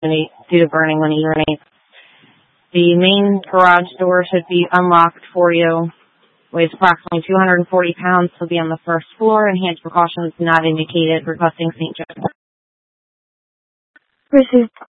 due to burning when he urinates. The main garage door should be unlocked for you. Weighs approximately 240 pounds. Will be on the first floor. Enhanced precautions not indicated. Requesting St. Joseph. Received.